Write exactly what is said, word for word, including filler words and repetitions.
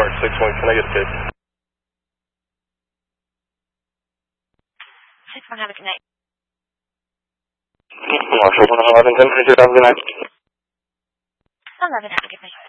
Park six one, can I get a tape? six one, have a good night. Marshall, one eleven, ten twenty-two, have a good night. eleven, have a good night.